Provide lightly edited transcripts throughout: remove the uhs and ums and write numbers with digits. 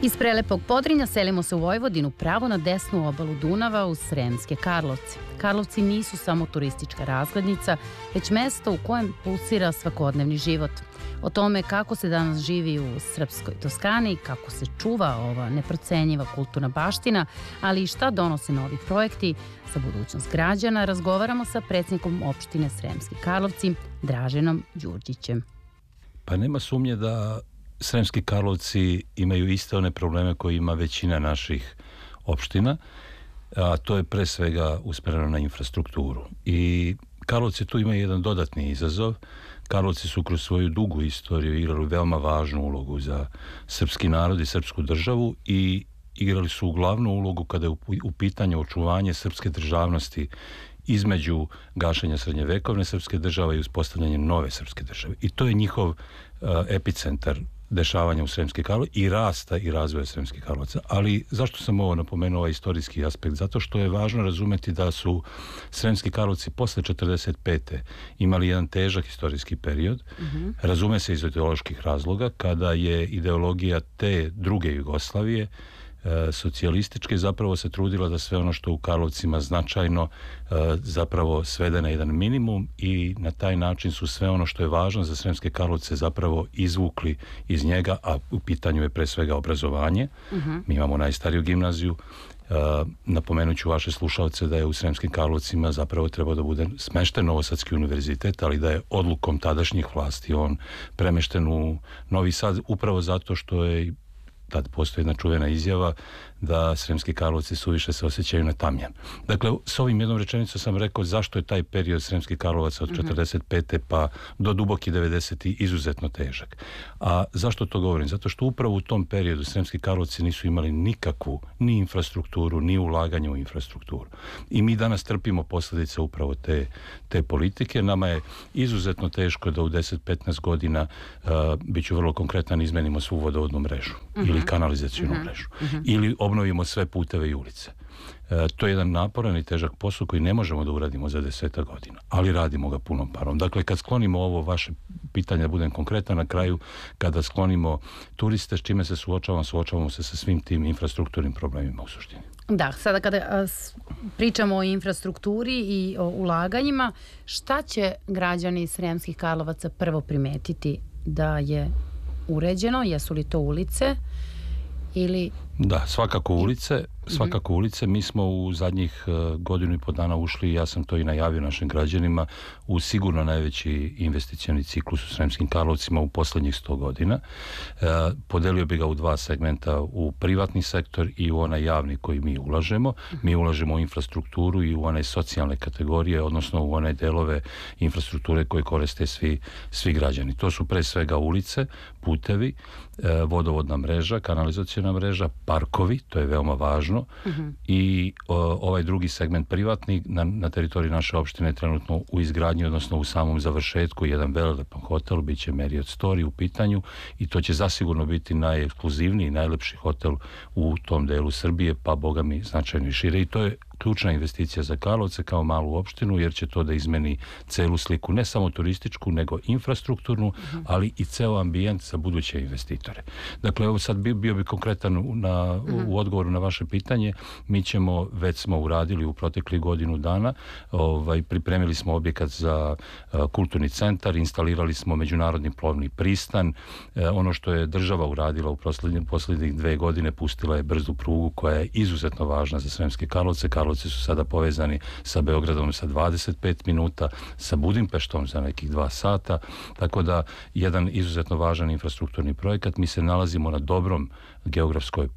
Iz prelepog Podrinja selimo se u Vojvodinu, pravo na desnu obalu Dunava u Sremske Karlovce. Karlovci nisu samo turistička razglednica, već mesto u kojem pulsira svakodnevni život. O tome kako se danas živi u srpskoj Toskani, kako se čuva ova neprocenjiva kulturna baština, ali i šta donose novi projekti za budućnost građana, razgovaramo sa predsjednikom opštine Sremski Karlovci, Draženom Đurđićem. Pa nema sumnje da Sremski Karlovci imaju iste one probleme koje ima većina naših opština, a to je pre svega usmjereno na infrastrukturu. I Karlovci tu imaju jedan dodatni izazov. Karlovci su kroz svoju dugu istoriju igrali veoma važnu ulogu za srpski narod i srpsku državu i igrali su glavnu ulogu kada je u pitanju očuvanje srpske državnosti između gašenja srednjevekovne srpske države i uspostavljanja nove srpske države. I to je njihov epicentar dešavanja u Sremski Karlovac i rasta i razvoja Sremskih Karlovaca. Ali zašto sam ovo napomenuo, ovaj istorijski aspekt? Zato što je važno razumeti da su Sremski Karlovci posle 45. imali jedan težak istorijski period. Razume se iz ideoloških razloga, kada je ideologija te druge Jugoslavije socijalističke zapravo se trudila da sve ono što u Karlovcima značajno zapravo svede na jedan minimum i na taj način su sve ono što je važno za Sremske Karlovce zapravo izvukli iz njega, a u pitanju je pre svega obrazovanje. Mi imamo najstariju gimnaziju. Napomenut ću vaše slušalce da je u Sremskim Karlovcima zapravo trebao da bude smešten Novosadski univerzitet, ali da je odlukom tadašnjih vlasti on premešten u Novi Sad upravo zato što je tad postoji jedna čuvena izjava da Sremski Karlovci suviše se osjećaju natamnjen. Dakle, s ovim jednom rečenicom sam rekao zašto je taj period Sremskih Karlovaca od 45. pa do duboki 90. izuzetno težak. A zašto to govorim? Zato što upravo u tom periodu Sremski Karlovci nisu imali nikakvu ni infrastrukturu, ni ulaganje u infrastrukturu. I mi danas trpimo posljedice upravo te politike. Nama je izuzetno teško da u 10-15 godina, bit ću vrlo konkretan, izmenimo svu vodovodnu mrežu ili kanalizacijonu mrežu. Ili obnovimo sve puteve i ulice. To je jedan naporan i težak posao koji ne možemo da uradimo za 10 godina, ali radimo ga punom parom. Dakle, kad sklonimo ovo vaše pitanje, da budem konkretan na kraju, kada sklonimo turiste, s čime se suočavamo se sa svim tim infrastrukturnim problemima u suštini. Da, sada kada pričamo o infrastrukturi i o ulaganjima, šta će građani Sremskih Karlovaca prvo primetiti da je uređeno? Jesu li to ulice ili... Da, svakako ulice. Mi smo u zadnjih godinu i po dana ušli, ja sam to i najavio našim građanima, u sigurno najveći investicioni ciklus u Sremskim Karlovcima u posljednjih 100 godina. Podelio bi ga u dva segmenta, u privatni sektor i u onaj javni koji mi ulažemo. Mi ulažemo u infrastrukturu i u one socijalne kategorije, odnosno u one delove infrastrukture koje koriste svi građani. To su pre svega ulice, putevi, vodovodna mreža, kanalizacijona mreža, parkovi, to je veoma važno, i ovaj drugi segment privatni na teritoriji naše opštine je trenutno u izgradnji, odnosno u samom završetku, jedan velelepan hotel, bit će Marriott Story u pitanju i to će zasigurno biti najekskluzivniji, najlepši hotel u tom delu Srbije, pa boga mi značajno i šire, i to je ključna investicija za Karlovce kao malu opštinu, jer će to da izmeni celu sliku, ne samo turističku, nego infrastrukturnu, ali i ceo ambijent za buduće investitore. Dakle, ovo sad bio bi konkretan u odgovoru na vaše pitanje. Mi već smo uradili u proteklih godinu dana, pripremili smo objekat za kulturni centar, instalirali smo međunarodni plovni pristan. Ono što je država uradila u posljednjih 2 godine, pustila je brzu prugu koja je izuzetno važna za Sremske Karlovce. Karlovci su sada povezani sa Beogradom sa 25 minuta, sa Budimpeštom za nekih 2 sata, tako da jedan izuzetno važan infrastrukturni projekat. Mi se nalazimo na dobrom geografskoj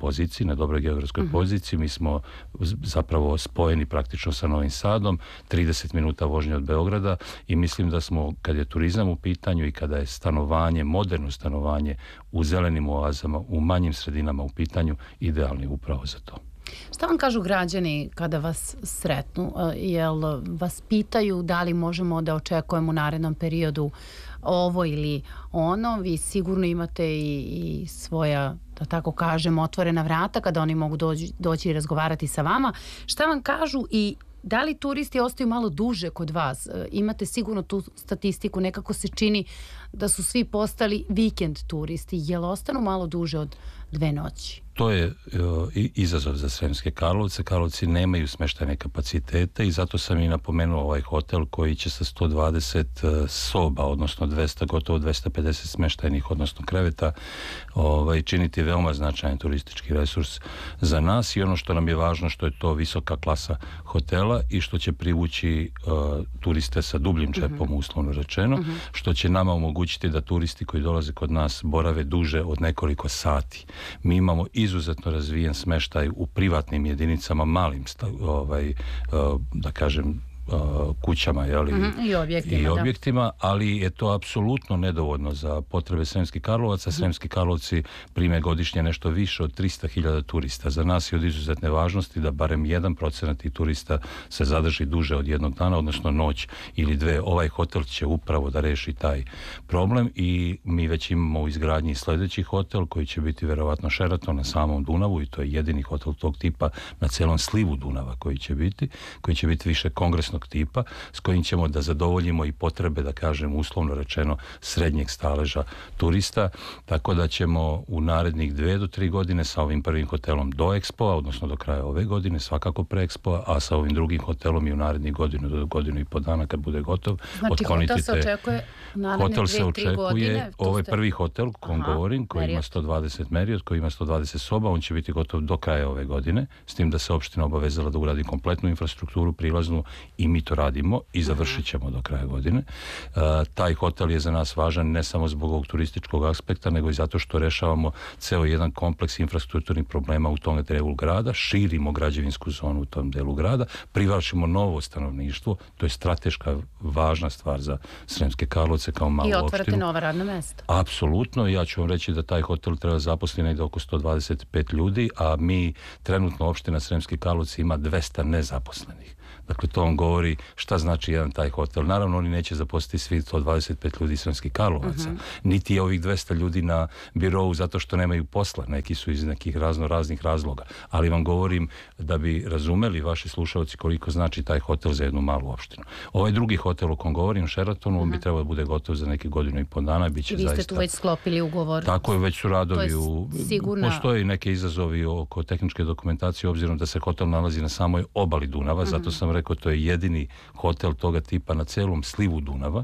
poziciji, mi smo zapravo spojeni praktično sa Novim Sadom, 30 minuta vožnje od Beograda, i mislim da smo, kad je turizam u pitanju i kada je stanovanje, moderno stanovanje u zelenim oazama, u manjim sredinama u pitanju, idealni upravo za to. Šta vam kažu građani kada vas sretnu? Jel vas pitaju da li možemo da očekujemo u narednom periodu ovo ili ono? Vi sigurno imate i svoja, da tako kažem, otvorena vrata kada oni mogu doći i razgovarati sa vama. Šta vam kažu i da li turisti ostaju malo duže kod vas? Imate sigurno tu statistiku, nekako se čini da su svi postali vikend turisti. Jel ostanu malo duže od 2 noći? to je izazov za Sremske Karlovce. Karlovci nemaju smještajne kapacitete i zato sam i napomenuo ovaj hotel koji će sa 120 soba, odnosno 200, gotovo 250 smještajnih, odnosno kreveta, činiti veoma značajan turistički resurs za nas i ono što nam je važno, što je to visoka klasa hotela i što će privući turiste sa dubljim džepom, uslovno rečeno, što će nama omogućiti da turisti koji dolaze kod nas borave duže od nekoliko sati. Mi imamo izuzetno razvijen smještaj u privatnim jedinicama, malim da kažem kućama i objektima, ali je to apsolutno nedovoljno za potrebe Sremskih Karlovaca. Sremski Karlovci prime godišnje nešto više od 300.000 turista. Za nas je od izuzetne važnosti da barem 1% tih turista se zadrži duže od jednog dana, odnosno noć ili dve. Ovaj hotel će upravo da reši taj problem i mi već imamo u izgradnji sljedeći hotel koji će biti verovatno Sheraton na samom Dunavu i to je jedini hotel tog tipa na celom slivu Dunava koji će biti više kongresnog tipa, s kojim ćemo da zadovoljimo i potrebe, da kažem, uslovno rečeno, srednjeg staleža turista, tako da ćemo u narednih 2 do 3 godine sa ovim prvim hotelom do Expoa, odnosno do kraja ove godine, svakako pre Expoa, a sa ovim drugim hotelom i u narednih godinu do godinu i po dana kad bude gotov. Znači, hotel se očekuje naredne 2-3 godine? Ovo je prvi hotel, kom govorim, koji ima 120 Marriott, koji ima 120 soba, on će biti gotov do kraja ove godine, s tim da se opština obavezala da uradi kompletnu infrastrukturu prilaznu i mi to radimo i završit ćemo do kraja godine. Taj hotel je za nas važan ne samo zbog ovog turističkog aspekta, nego i zato što rešavamo ceo jedan kompleks infrastrukturnih problema u tom delu grada, širimo građevinsku zonu u tom delu grada, privlačimo novo stanovništvo, to je strateška važna stvar za Sremske Karlovce kao malu opštinu. I otvarate nova radna mesta. Apsolutno, ja ću vam reći da taj hotel treba zaposliti negde oko 125 ljudi, a mi trenutno opština Sremske Karlovci ima 200 nezaposlenih. Dakle, to vam govori šta znači jedan taj hotel. Naravno, oni neće zaposliti svi 125 ljudi Sremskih Karlovaca, niti je ovih 200 ljudi na birovu zato što nemaju posla, neki su iz nekih raznih razloga. Ali vam govorim da bi razumeli vaši slušalci koliko znači taj hotel za jednu malu opštinu. Ovaj drugi hotel o kom govorim, Sheraton, on bi trebao da bude gotov za neke godinu i po dana. Biće vi ste tu već sklopili ugovor? Tako je, već su radovi. Sigurna... Postoje neke izazovi oko tehničke dokumentacije, obzirom da se hotel nalazi na samoj obali Dunava, zato sam rekao, to je jedini hotel toga tipa na celom slivu Dunava,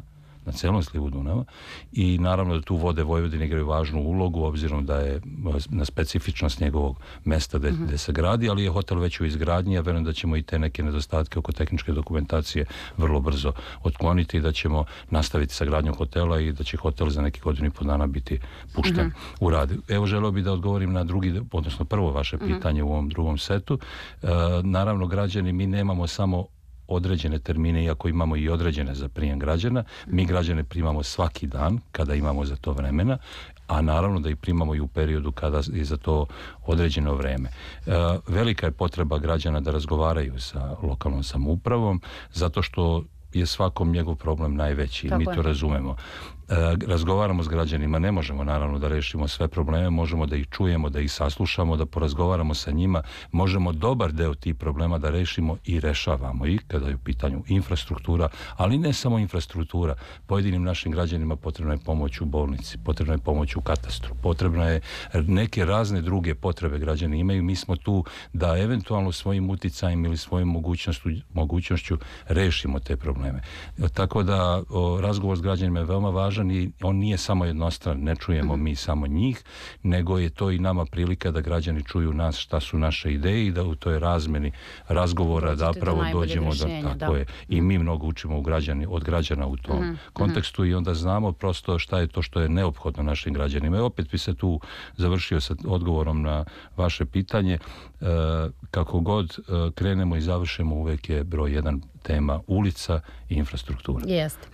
i naravno da tu Vode Vojvodine igraju važnu ulogu, obzirom da je na specifičnost njegovog mesta gde se gradi, ali je hotel već u izgradnji, ja verujem da ćemo i te neke nedostatke oko tehničke dokumentacije vrlo brzo otkloniti i da ćemo nastaviti sa gradnjom hotela i da će hotel za neki godinu i po dana biti pušten u rad. Evo, želeo bih da odgovorim na prvo vaše pitanje u ovom drugom setu. Naravno, građani, mi nemamo samo određene termine, iako imamo i određene za prijem građana. Mi građane primamo svaki dan kada imamo za to vremena, a naravno da ih primamo i u periodu kada je za to određeno vreme. Velika je potreba građana da razgovaraju sa lokalnom samoupravom, zato što je svakom njegov problem najveći i mi to razumemo. Razgovaramo s građanima, ne možemo naravno da rešimo sve probleme, možemo da ih čujemo, da ih saslušamo, da porazgovaramo sa njima, možemo dobar deo tih problema da rešimo i rešavamo i kada je u pitanju infrastruktura, ali ne samo infrastruktura. Pojedinim našim građanima potrebna je pomoć u bolnici, potrebna je pomoć u katastru, potrebna je neke razne druge potrebe građani imaju. Mi smo tu da eventualno svojim uticajem ili svojom mogućnošću rešimo te probleme. Tako da razgovor s građanima je veoma važan i on nije samo jednostran, ne čujemo mi samo njih, nego je to i nama prilika da građani čuju nas, šta su naše ideje i da u toj razmeni razgovora zapravo dođemo do tako je. I mi mnogo učimo od građana u tom kontekstu i onda znamo prosto šta je to što je neophodno našim građanima. I opet bi se tu završio sa odgovorom na vaše pitanje. Kako god krenemo i završimo, uvek je broj 1 tema ulica i infrastruktura. Jeste.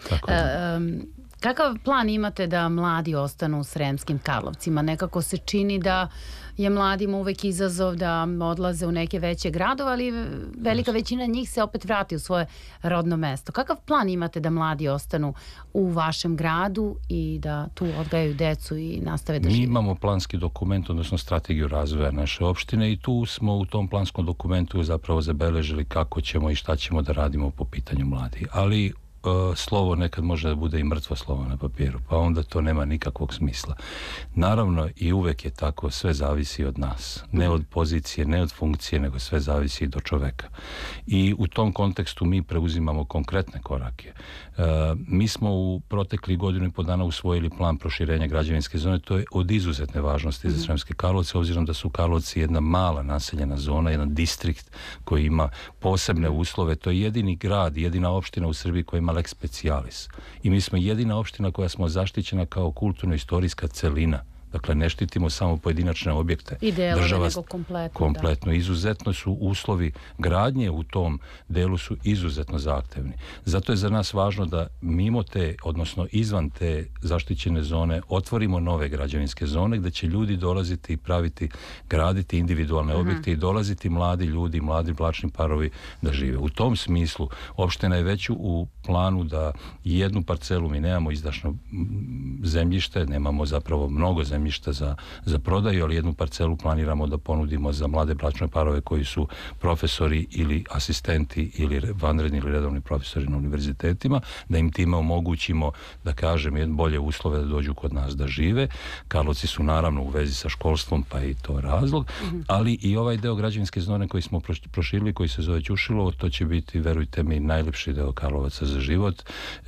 Kakav plan imate da mladi ostanu u Sremskim Karlovcima? Nekako se čini da je mladima uvek izazov da odlaze u neke veće gradove, ali velika većina njih se opet vrati u svoje rodno mesto. Kakav plan imate da mladi ostanu u vašem gradu i da tu odgajaju decu i nastave da žive? Mi imamo planski dokument, odnosno strategiju razvoja naše opštine i tu smo u tom planskom dokumentu zapravo zabeležili kako ćemo i šta ćemo da radimo po pitanju mladih. Ali slovo nekad može da bude i mrtvo slovo na papiru, pa onda to nema nikakvog smisla. Naravno, i uvek je tako, sve zavisi od nas. Ne od pozicije, ne od funkcije, nego sve zavisi do čoveka. I u tom kontekstu mi preuzimamo konkretne korake. Mi smo u protekli 1.5 dana usvojili plan proširenja građevinske zone. To je od izuzetne važnosti za Sremske Karlovce, obzirom da su Karlovci jedna mala naseljena zona, jedan distrikt koji ima posebne uslove. To je jedini grad, jedina opština u Srbiji koja ima lex specialis. I mi smo jedina opština koja smo zaštićena kao kulturno-istorijska celina. Dakle, ne štitimo samo pojedinačne objekte. Država nego kompletno. Izuzetno su uslovi gradnje u tom delu su izuzetno zahtevni. Zato je za nas važno da mimo te, odnosno izvan te zaštićene zone, otvorimo nove građevinske zone gde će ljudi dolaziti i graditi individualne objekte i dolaziti mladi ljudi, mladi bračni parovi da žive. U tom smislu, opština je već u planu da jednu parcelu, mi nemamo izdašno zemljište, nemamo zapravo mnogo zemljišta za prodaju, ali jednu parcelu planiramo da ponudimo za mlade bračne parove koji su profesori ili asistenti ili vanredni ili redovni profesori na univerzitetima, da im time omogućimo, da kažem, bolje uslove da dođu kod nas da žive. Karlovci su naravno u vezi sa školstvom, pa i to razlog, ali i ovaj deo građevinske zone koji smo proširili, koji se zove Ćušilovo, to će biti, verujte mi, najlepši deo Karlovaca za život.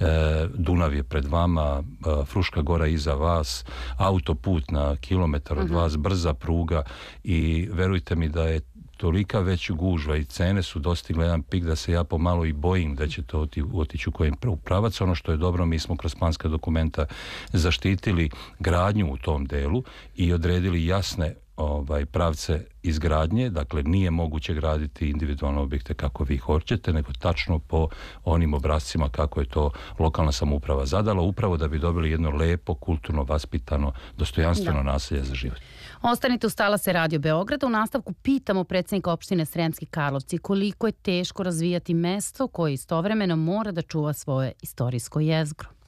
Dunav je pred vama, Fruška gora iza vas, autoput na kilometar od vas, brza pruga i verujte mi da je tolika već gužva i cene su dostigle jedan pik da se ja pomalo i bojim da će to otići u kojim pravac. Ono što je dobro, mi smo kroz planska dokumenta zaštitili gradnju u tom delu i odredili jasne pravce izgradnje, dakle nije moguće graditi individualne objekte kako vi hoćete, nego tačno po onim obrascima kako je to lokalna samouprava zadala, upravo da bi dobili jedno lepo, kulturno, vaspitano, dostojanstveno naselje za život. Ostanite uz talase Radio Beograda. U nastavku pitamo predsjednika opštine Sremski Karlovci koliko je teško razvijati mesto koje istovremeno mora da čuva svoje istorijsko jezgro.